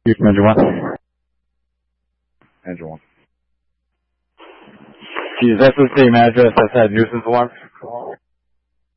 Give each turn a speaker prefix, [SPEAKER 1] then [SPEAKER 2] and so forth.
[SPEAKER 1] Houston, Engine 1.
[SPEAKER 2] Engine 1.
[SPEAKER 1] Geez, that's the same address that's had nuisance alarms.